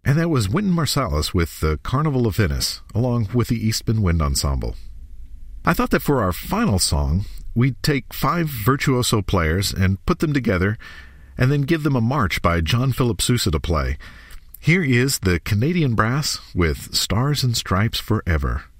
And that was Wynton Marsalis with the Carnival of Venice, along with the Eastman Wind Ensemble. I thought that for our final song, we'd take 5 virtuoso players and put them together, and then give them a march by John Philip Sousa to play. Here is the Canadian Brass with Stars and Stripes Forever.